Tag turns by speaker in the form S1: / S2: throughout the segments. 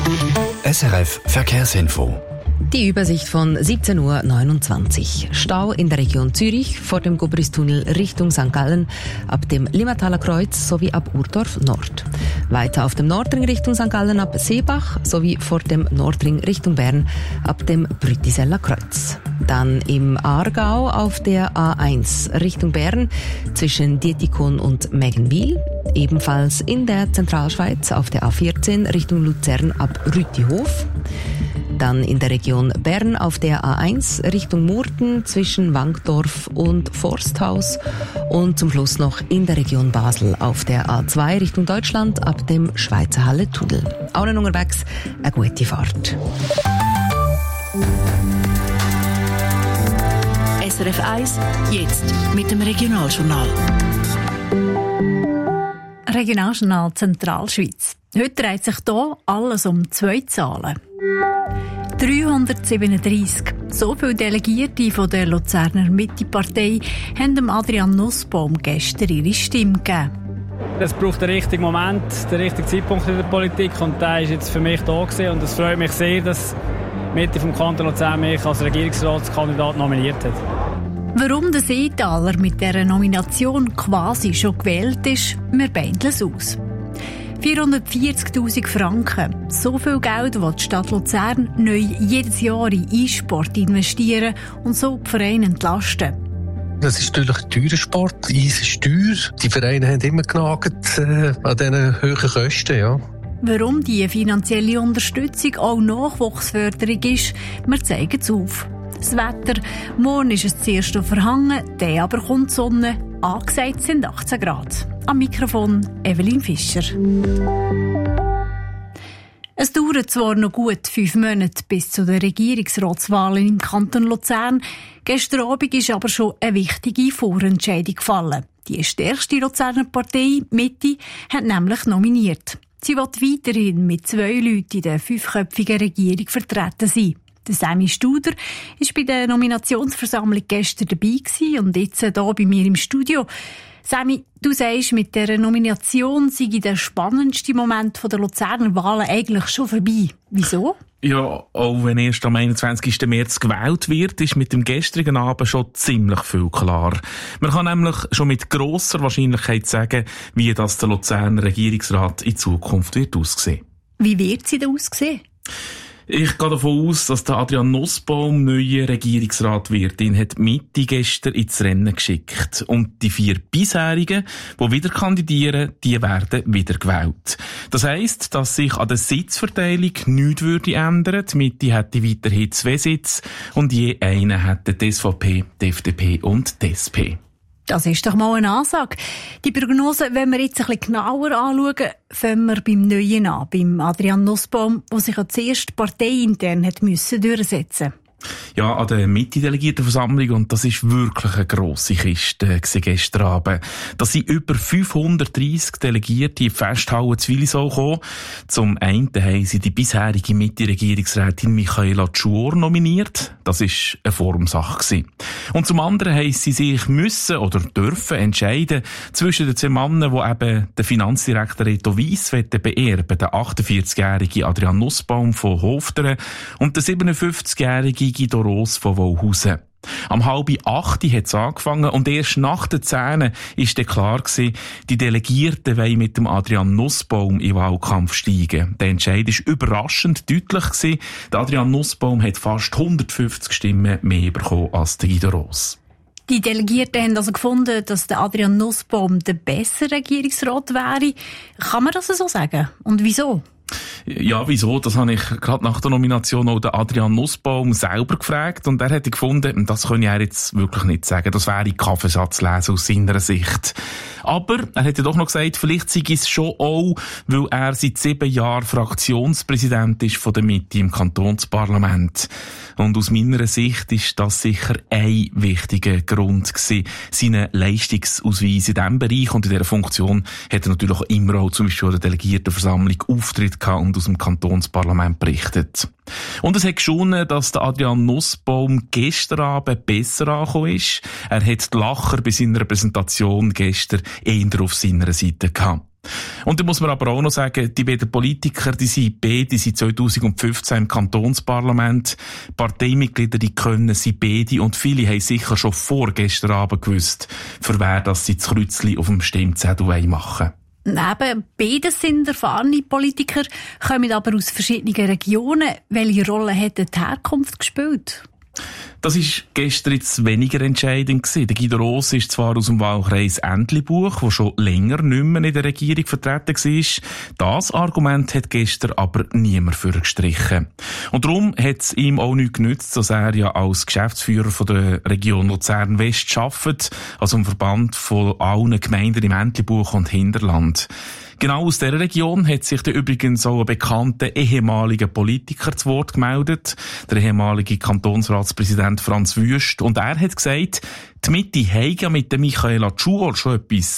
S1: SRF Verkehrsinfo.
S2: Die Übersicht von 17:29 Uhr. Stau in der Region Zürich vor dem Gubristunnel Richtung St. Gallen ab dem Limmertaler Kreuz sowie ab Urdorf Nord. Weiter auf dem Nordring Richtung St. Gallen ab Seebach sowie vor dem Nordring Richtung Bern ab dem Brütiseller Kreuz. Dann im Aargau auf der A1 Richtung Bern zwischen Dietikon und Meggenwil. Ebenfalls in der Zentralschweiz auf der A14 Richtung Luzern ab Rütihof. Dann in der Region Bern auf der A1 Richtung Murten zwischen Wankdorf und Forsthaus. Und zum Schluss noch in der Region Basel auf der A2 Richtung Deutschland ab dem Schweizer Halle-Tunnel. Allen unterwegs eine gute Fahrt.
S3: SRF 1, jetzt mit dem Regionaljournal.
S4: Regionaljournal Zentralschweiz. Heute dreht sich hier alles um 2 Zahlen. 337. So viele Delegierte von der Luzerner Mitte-Partei haben dem Adrian Nussbaum gestern ihre Stimme gegeben.
S5: Es braucht den richtigen Moment, den richtigen Zeitpunkt in der Politik und der ist jetzt für mich da gewesen. Und es freut mich sehr, dass die Mitte vom Kanton Luzern mich als Regierungsratskandidat nominiert hat.
S4: Warum der Seetaler mit dieser Nomination quasi schon gewählt ist, wir beindeln es aus. 440'000 Franken. So viel Geld will die Stadt Luzern neu jedes Jahr in E-Sport investieren und so die Vereine entlasten.
S6: Das ist natürlich ein teurer Sport. Eis ist teuer. Die Vereine haben immer genagt an diesen hohen Kosten. Ja.
S4: Warum diese finanzielle Unterstützung auch Nachwuchsförderung ist, wir zeigen es auf. Das Wetter, morgen ist es zuerst noch verhangen, dann aber kommt die Sonne. Angesagt sind 18 Grad. Am Mikrofon Evelyn Fischer. Es dauert zwar noch gut 5 Monate bis zu den Regierungsratswahlen im Kanton Luzern. Gestern Abend ist aber schon eine wichtige Vorentscheidung gefallen. Die stärkste Luzerner Partei, Mitte, hat nämlich nominiert. Sie will weiterhin mit 2 Leuten in der 5-köpfigen Regierung vertreten sein. Der Sammy Studer war bei der Nominationsversammlung gestern dabei und jetzt hier bei mir im Studio. Sammy, du sagst, mit dieser Nomination sei der spannendste Moment der Luzerner Wahlen eigentlich schon vorbei. Wieso?
S7: Ja, auch wenn erst am 21. März gewählt wird, ist mit dem gestrigen Abend schon ziemlich viel klar. Man kann nämlich schon mit grosser Wahrscheinlichkeit sagen, wie das der Luzerner Regierungsrat in Zukunft wird aussehen.
S4: Wie wird sie denn aussehen?
S7: Ich gehe davon aus, dass der Adrian Nussbaum neuer Regierungsrat wird. Ihn hat die Mitte gestern ins Rennen geschickt. Und die 4 bisherigen, die wieder kandidieren, die werden wieder gewählt. Das heisst, dass sich an der Sitzverteilung nichts würde ändern. Die Mitte hätte weiterhin 2 Sitze und je einen hätten die SVP, die FDP und die SP.
S4: Das ist doch mal eine Ansage. Die Prognose, wenn wir jetzt ein bisschen genauer anschauen, fangen wir beim Neuen an, beim Adrian Nussbaum, der sich ja zuerst parteiintern hat durchsetzen musste.
S7: Ja, an der Mitte-Delegiertenversammlung, und das ist wirklich eine grosse Kiste gestern Abend. Da sind über 530 Delegierte in die Festhalle zu Willisau gekommen. Zum einen haben sie die bisherige Mitte-Regierungsrätin Michaela Tschuor nominiert. Das war eine Formsache. Und zum anderen haben sie sich müssen oder dürfen entscheiden zwischen den 2 Männern, die eben den Finanzdirektor Reto Weiss beerben, der 48-jährige Adrian Nussbaum von Hofteren und der 57-jährige Guido Ross von Wollhausen. Am 7:30 hat es angefangen und erst nach den 10 war dann klar gewesen, die Delegierten wollen mit dem Adrian Nussbaum in den Wahlkampf steigen. Der Entscheid war überraschend deutlich gewesen. Der Adrian Nussbaum hat fast 150 Stimmen mehr bekommen als der Guido Ross.
S4: Die Delegierten haben also gefunden, dass der Adrian Nussbaum der bessere Regierungsrat wäre. Kann man das so sagen? Und wieso?
S7: Ja, wieso? Das habe ich gerade nach der Nomination auch den Adrian Nussbaum selber gefragt und er hätte gefunden, das kann er jetzt wirklich nicht sagen. Das wäre Kaffeesatzlesen aus seiner Sicht. Aber er hätte doch noch gesagt, vielleicht sei es schon auch, weil er seit 7 Jahren Fraktionspräsident ist von der Mitte im Kantonsparlament. Und aus meiner Sicht ist das sicher ein wichtiger Grund gewesen. Seine Leistungsausweis in diesem Bereich und in dieser Funktion hat er natürlich auch immer auch zum Beispiel an der Delegiertenversammlung Auftritt gehabt und aus dem Kantonsparlament berichtet. Und es hat geschonen, dass der Adrian Nussbaum gestern Abend besser angekommen ist. Er hat die Lacher bei seiner Präsentation gestern eher auf seiner Seite gehabt. Und da muss man aber auch noch sagen, die beiden Politiker, die sind beide seit 2015 im Kantonsparlament. Parteimitglieder, die können sie beide und viele haben sicher schon vor gestern Abend gewusst, für wer das sie das Kreuzchen auf dem Stimmzettel machen wollen.
S4: Neben beide sind erfahrene Politiker, kommen aber aus verschiedenen Regionen. Welche Rolle hat die Herkunft gespielt?
S7: Das ist gestern jetzt weniger entscheidend gewesen. Der Guido Ross ist zwar aus dem Wahlkreis Entlebuch, der schon länger nicht mehr in der Regierung vertreten war. Das Argument hat gestern aber niemand für gestrichen. Und darum hat es ihm auch nichts genützt, dass er ja als Geschäftsführer von der Region Luzern West arbeitet, also im Verband von allen Gemeinden im Entlebuch und Hinterland. Genau aus dieser Region hat sich dann übrigens auch ein bekannter ehemaliger Politiker zu Wort gemeldet, der ehemalige Kantonsratspräsident Franz Wüst. Und er hat gesagt, die Mitte hat mit der Michaela Tschur schon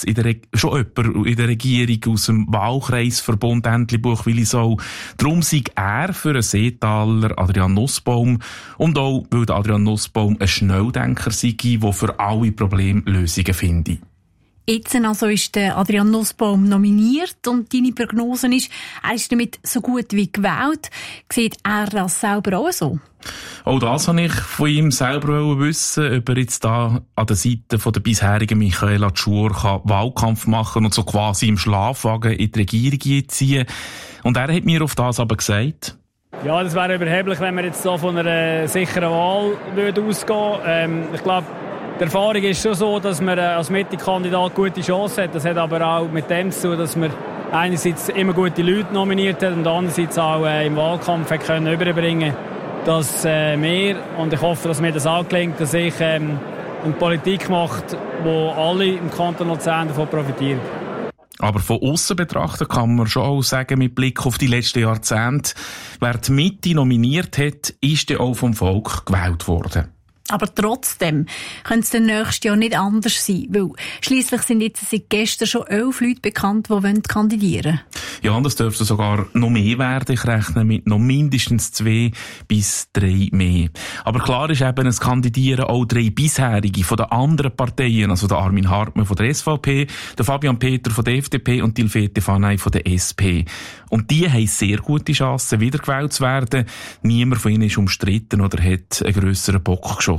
S7: jemand in der Regierung aus dem Wahlkreisverbund Entlebuch-Willisau. Darum sei er für einen Seetaler Adrian Nussbaum und auch, weil der Adrian Nussbaum ein Schnelldenker sei, der für alle Probleme Lösungen finde.
S4: Jetzt also ist der Adrian Nussbaum nominiert und deine Prognose ist, er ist damit so gut wie gewählt. Sieht er das selber auch so?
S7: Auch das wollte ich von ihm selber wissen, ob er jetzt da an der Seite von der bisherigen Michaela Tschur Wahlkampf machen und so quasi im Schlafwagen in die Regierung ziehen. Und er hat mir auf das aber gesagt:
S5: Ja, das wäre überheblich, wenn wir jetzt so von einer sicheren Wahl ausgehen. Ich glaube, die Erfahrung ist schon so, dass man als Mitte-Kandidat gute Chancen hat. Das hat aber auch mit dem zu tun, dass man einerseits immer gute Leute nominiert hat und andererseits auch im Wahlkampf können überbringen, dass wir, und ich hoffe, dass mir das auch gelingt, dass ich eine Politik mache, wo alle im Kanton Luzern davon profitieren.
S7: Aber von aussen betrachtet kann man schon auch sagen, mit Blick auf die letzten Jahrzehnte, wer die Mitte nominiert hat, ist dann auch vom Volk gewählt worden.
S4: Aber trotzdem könnte es dann nächstes Jahr nicht anders sein, weil schliesslich sind jetzt seit gestern schon 11 Leute bekannt, die kandidieren wollen.
S7: Ja, und das dürfte sogar noch mehr werden. Ich rechne mit noch mindestens 2 bis 3 mehr. Aber klar ist eben, es kandidieren auch 3 bisherige von den anderen Parteien, also der Armin Hartmann von der SVP, der Fabian Peter von der FDP und die Ilfete Fanay von der SP. Und die haben sehr gute Chancen, wiedergewählt zu werden. Niemand von ihnen ist umstritten oder hat einen grösseren Bock geschossen.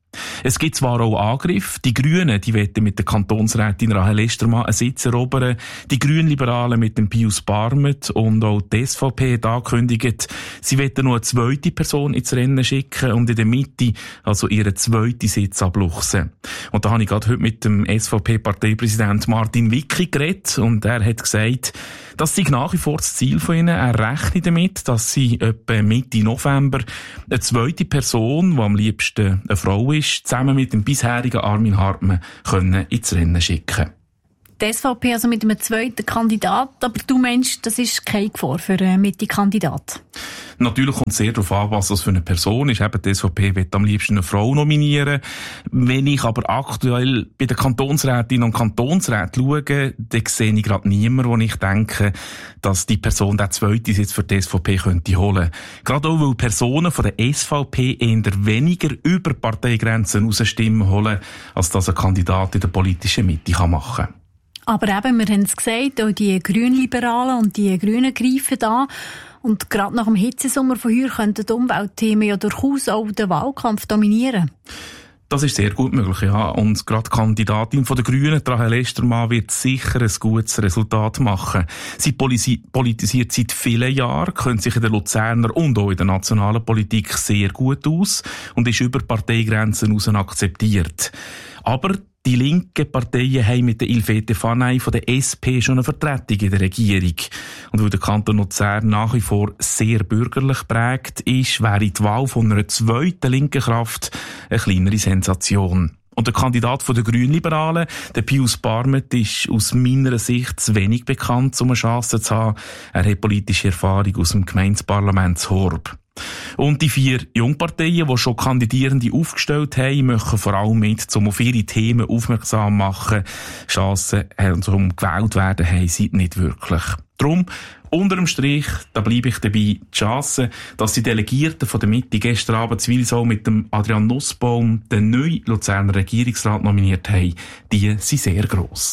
S7: Es gibt zwar auch Angriffe. Die Grünen, die wollen mit der Kantonsrätin Rahel Estermann einen Sitz erobern. Die Grünliberalen mit dem Pius Barmet und auch die SVP hat angekündigt, sie wollen noch eine zweite Person ins Rennen schicken und in der Mitte also ihren zweiten Sitz abluchsen. Und da habe ich gerade heute mit dem SVP-Parteipräsident Martin Wicki geredet und er hat gesagt, das sei nach wie vor das Ziel von ihnen. Er rechnet damit, dass sie etwa Mitte November eine zweite Person, die am liebsten eine Frau ist, zusammen mit dem bisherigen Armin Hartmann ins Rennen schicken.
S4: Die SVP also mit einem zweiten Kandidat, aber du meinst, das ist keine Gefahr für einen Mitte-Kandidat?
S7: Natürlich kommt es sehr darauf an, was das für eine Person ist. Eben die SVP will am liebsten eine Frau nominieren. Wenn ich aber aktuell bei den Kantonsrätinnen und Kantonsräten schaue, dann sehe ich gerade niemanden, wo ich denke, dass die Person den zweiten Sitz für die SVP könnte holen. Gerade auch, weil Personen von der SVP eher weniger über Parteigrenzen hinaus Stimmen holen, als das ein Kandidat in der politischen Mitte machen kann.
S4: Aber eben, wir haben es gesagt, auch die Grünliberalen und die Grünen greifen da. Und gerade nach dem Hitzesommer von heuer könnten die Umweltthemen ja durchaus auch den Wahlkampf dominieren.
S7: Das ist sehr gut möglich, ja. Und gerade die Kandidatin von den Grünen, Rahel Estermann, wird sicher ein gutes Resultat machen. Sie politisiert seit vielen Jahren, kennt sich in der Luzerner und auch in der nationalen Politik sehr gut aus und ist über Parteigrenzen hinaus akzeptiert. Aber die linken Parteien haben mit der Ilfete Fanay von der SP schon eine Vertretung in der Regierung. Und weil der Kanton Luzern nach wie vor sehr bürgerlich prägt ist, wäre die Wahl von einer zweiten linken Kraft eine kleinere Sensation. Und der Kandidat der Grünliberalen, der Pius Barmet, ist aus meiner Sicht zu wenig bekannt, um eine Chance zu haben. Er hat politische Erfahrung aus dem Gemeindeparlament Horb. Und die 4 Jungparteien, die schon Kandidierende aufgestellt haben, möchten vor allem mit, um auf ihre Themen aufmerksam machen. Chancen, um gewählt werden, haben sie nicht wirklich. Darum, unter dem Strich, da bleibe ich dabei, die Chance, dass die Delegierten von der Mitte gestern Abend Willisau mit dem Adrian Nussbaum den neuen Luzerner Regierungsrat nominiert haben, die sind sehr gross.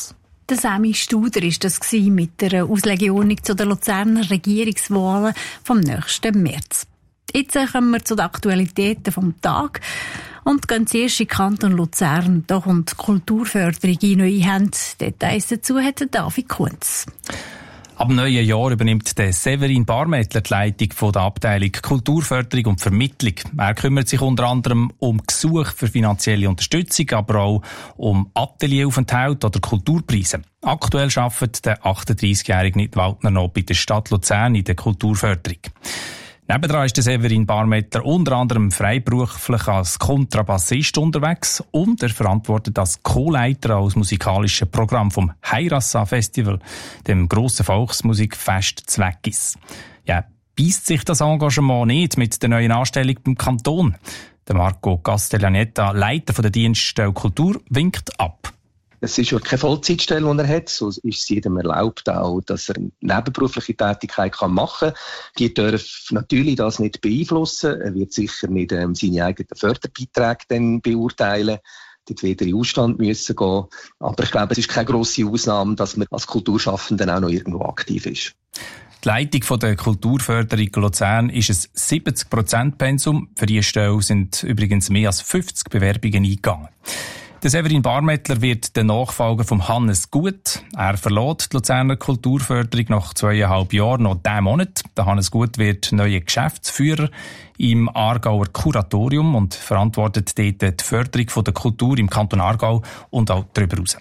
S4: Der Sami Studer war das mit der Auslegeordnung zu den Luzerner Regierungswahlen vom nächsten März. Jetzt kommen wir zu den Aktualitäten vom Tag und gehen zuerst in den Kanton Luzern. Da kommt die Kulturförderung in neue Hände. Details dazu hat David Kunz.
S1: Ab dem neuen Jahr übernimmt der Severin Barmettler die Leitung von der Abteilung Kulturförderung und Vermittlung. Er kümmert sich unter anderem um Gesuche für finanzielle Unterstützung, aber auch um Atelieraufenthalte oder Kulturpreise. Aktuell arbeitet der 38-jährige Nidwaldner noch bei der Stadt Luzern in der Kulturförderung. Nebendran ist der Severin Barmettler unter anderem freiberuflich als Kontrabassist unterwegs und er verantwortet als Co-Leiter als musikalisches Programm vom Heirassa-Festival, dem grossen Volksmusikfest Zweckis. Ja, beisst sich das Engagement nicht mit der neuen Anstellung beim Kanton? Der Marco Castellaneta, Leiter der Dienststelle Kultur, winkt ab.
S8: Es ist ja keine Vollzeitstelle, die er hat. So ist es jedem erlaubt, auch, dass er eine nebenberufliche Tätigkeit machen kann. Die dürfen natürlich das nicht beeinflussen. Er wird sicher nicht seine eigenen Förderbeiträge dann beurteilen. Dort wieder in den Ausstand müssen gehen. Aber ich glaube, es ist keine grosse Ausnahme, dass man als Kulturschaffender auch noch irgendwo aktiv ist.
S1: Die Leitung der Kulturförderung Luzern ist ein 70%-Pensum. Für diese Stelle sind übrigens mehr als 50 Bewerbungen eingegangen. Der Severin Barmettler wird der Nachfolger von Hannes Gut. Er verlässt die Luzerner Kulturförderung nach 2,5 Jahren noch diesen Monat. Der Hannes Gut wird neuer Geschäftsführer im Aargauer Kuratorium und verantwortet dort die Förderung der Kultur im Kanton Aargau und auch darüber hinaus.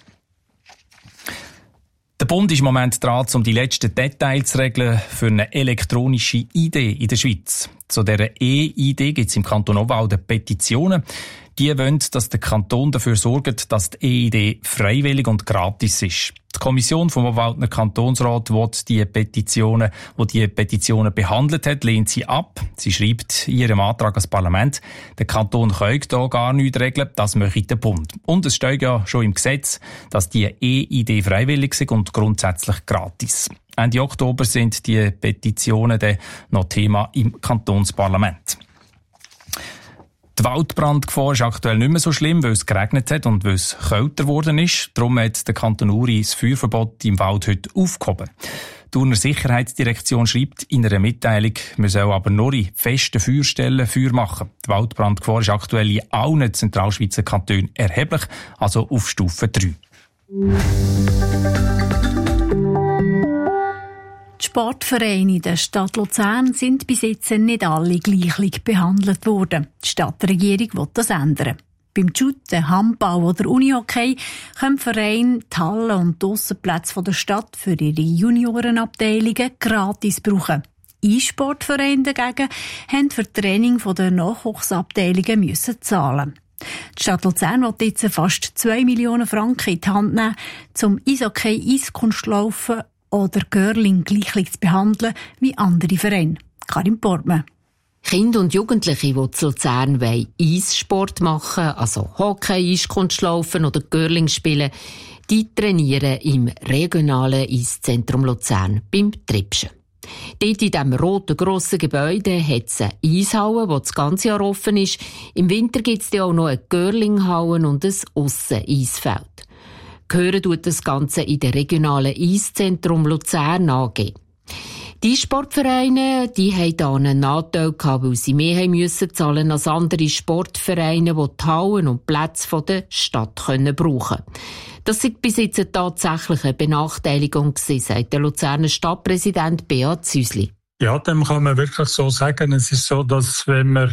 S1: Der Bund ist im Moment dran, um die letzten Details zu regeln für eine elektronische ID in der Schweiz. Zu dieser E-ID gibt es im Kanton Obwalden Petitionen. Die wollen, dass der Kanton dafür sorgt, dass die E-ID freiwillig und gratis ist. Die Kommission vom Obwaldner Kantonsrat will die Petitionen behandelt hat, lehnt sie ab. Sie schreibt in ihrem Antrag ans Parlament, der Kanton könne da gar nichts regeln, das möchte der Bund. Und es steht ja schon im Gesetz, dass die E-ID freiwillig ist und grundsätzlich gratis. Ende Oktober sind die Petitionen dann noch Thema im Kantonsparlament. Die Waldbrandgefahr ist aktuell nicht mehr so schlimm, weil es geregnet hat und weil es kälter geworden ist. Darum hat der Kanton Uri das Feuerverbot im Wald heute aufgehoben. Die Urner Sicherheitsdirektion schreibt in einer Mitteilung, man soll aber nur in festen Feuerstellen Feuer machen. Die Waldbrandgefahr ist aktuell in allen Zentralschweizer Kantonen erheblich, also auf Stufe 3.
S4: Die Sportvereine der Stadt Luzern sind bis jetzt nicht alle gleich behandelt worden. Die Stadtregierung will das ändern. Beim Shooten, Handball oder Unihockey können Vereine die Hallen und die Aussenplätze der Stadt für ihre Juniorenabteilungen gratis brauchen. E-Sportvereine dagegen mussten für das Training der Nachwuchsabteilungen zahlen. Die Stadt Luzern will jetzt fast 2 Millionen Franken in die Hand nehmen, um Eishockey, Eiskunstlaufen oder Curling gleich zu behandeln wie andere Vereine. Karin Portmann.
S9: Kinder und Jugendliche, die zu Luzern Eissport machen, also Hockey, Eiskunstlaufen oder Curling spielen, die trainieren im regionalen Eiszentrum Luzern beim Tripschen. Dort in diesem roten grossen Gebäude hat es eine Eishalle, die das ganze Jahr offen ist. Im Winter gibt es auch noch eine Curlinghalle und ein Ausseneisfeld. Gehören tut das Ganze in der regionalen Eiszentrum Luzern AG. Die Sportvereine, die haben hier einen Nachteil gehabt, weil sie mehr müssen zahlen als andere Sportvereine, die die Hallen und Plätze der Stadt brauchen können. Das ist bis jetzt tatsächlich eine Benachteiligung gewesen, sagt der Luzerner Stadtpräsident Beat Züsli.
S10: Ja, dem kann man wirklich so sagen. Es ist so, dass wenn man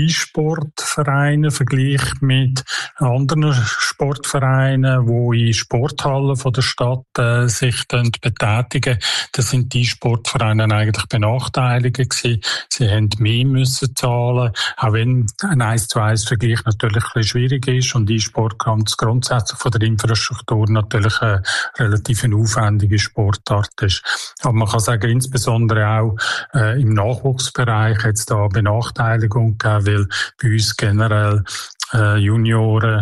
S10: E-Sportvereine vergleicht mit anderen Sportvereinen, die in Sporthallen von der Stadt sich betätigen, dann sind die Sportvereine eigentlich benachteiligt gewesen. Sie haben mehr müssen zahlen, auch wenn ein 1:1-Vergleich natürlich ein bisschen schwierig ist und E-Sport grundsätzlich von der Infrastruktur natürlich eine relativ aufwendige Sportart ist. Aber man kann sagen, insbesondere auch im Nachwuchsbereich hat es da Benachteiligung gegeben, weil bei uns generell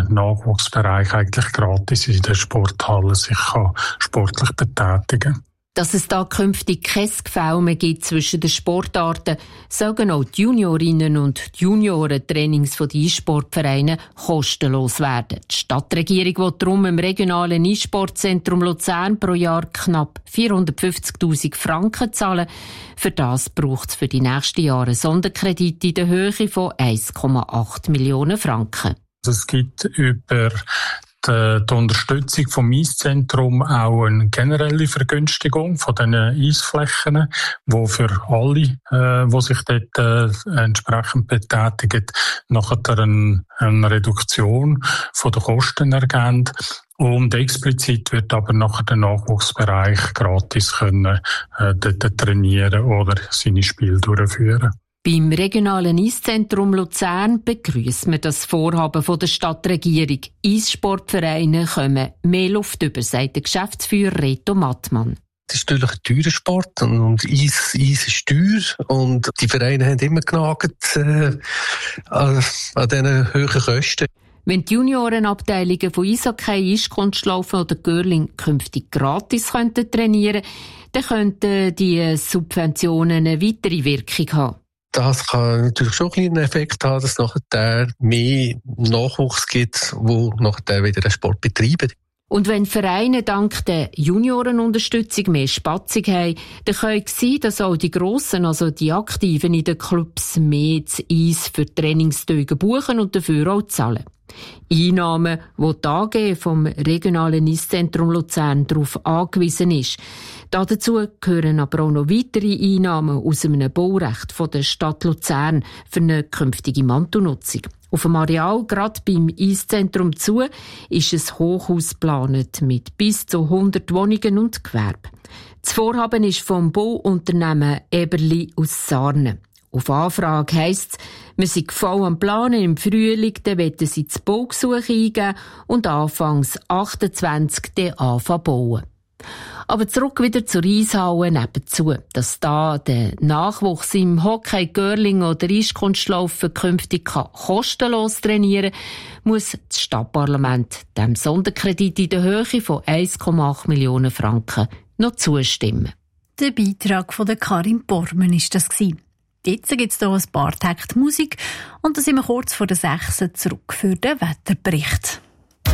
S10: Junioren-Nachwuchsbereich eigentlich gratis in der Sporthalle sich kann sportlich betätigen.
S9: Dass es da künftig kein Gefälle mehr gibt zwischen den Sportarten, sagen auch die Juniorinnen und die Junioren-Trainings der E-Sportvereine kostenlos werden. Die Stadtregierung will darum im regionalen E-Sportzentrum Luzern pro Jahr knapp 450'000 Franken zahlen. Für das braucht es für die nächsten Jahre Sonderkredite in der Höhe von 1,8 Millionen Franken.
S10: Es gibt über die Unterstützung vom Eiszentrum auch eine generelle Vergünstigung von den Eisflächen, wo für alle, die sich dort entsprechend betätigen, nachher eine Reduktion von den Kosten ergeben. Und explizit wird aber nachher der Nachwuchsbereich gratis können dort trainieren oder seine Spiele durchführen.
S9: Beim regionalen Eiszentrum Luzern begrüßt man das Vorhaben von der Stadtregierung. Eissportvereine kommen mehr Luft über, sagt der Geschäftsführer Reto Mattmann.
S6: Das ist natürlich ein teurer Sport und Eis ist teuer und die Vereine haben immer genagt an diesen hohen Kosten.
S9: Wenn die Juniorenabteilungen von Eishockey, Eiskunstlaufen oder Curling künftig gratis trainieren könnten, dann könnten die Subventionen eine weitere Wirkung haben.
S6: Das kann natürlich schon einen Effekt haben, dass nachher mehr Nachwuchs gibt, wo nachher wieder den Sport betreiben.
S9: Und wenn Vereine dank der Juniorenunterstützung mehr Spatzung haben, dann kann es sein, dass auch die Grossen, also die Aktiven in den Clubs, mehr das Eis für Trainingstage buchen und dafür auch zahlen. Einnahmen, die die AG vom regionalen Eiszentrum Luzern darauf angewiesen ist. Dazu gehören aber auch noch weitere Einnahmen aus einem Baurecht von der Stadt Luzern für eine künftige Mantelnutzung. Auf dem Areal, gerade beim Eiszentrum zu, ist ein Hochhaus geplant mit bis zu 100 Wohnungen und Gewerbe. Das Vorhaben ist vom Bauunternehmen Eberli aus Sarnen. Auf Anfrage heisst es, wir sind voll am Planen im Frühling, dann wollen sie das Baugesuch eingeben und anfangs 28 dann anfangen bauen. Aber zurück wieder zur Eishalle nebenzu. Dass da der Nachwuchs im Hockey, Curling oder Eiskunstlaufen künftig kostenlos trainieren kann, muss das Stadtparlament dem Sonderkredit in der Höhe von 1,8 Millionen Franken noch zustimmen.
S4: Der Beitrag von der Karin Bormann war das. Jetzt gibt es hier ein paar Takte Musik und dann sind wir kurz vor der 6 zurück für den Wetterbericht.